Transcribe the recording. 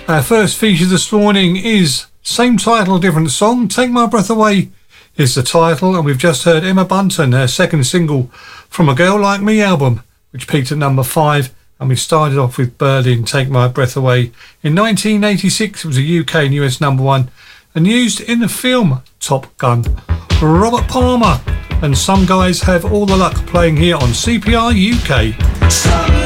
Our first feature this morning is same title, different song. Take My Breath Away is the title, and we've just heard Emma Bunton, her second single from A Girl Like Me album, which peaked at number 5, and we started off with Berlin, Take My Breath Away. In 1986, it was a UK and US number 1, and used in the film Top Gun. Robert Palmer and Some Guys Have All the Luck playing here on CPR UK.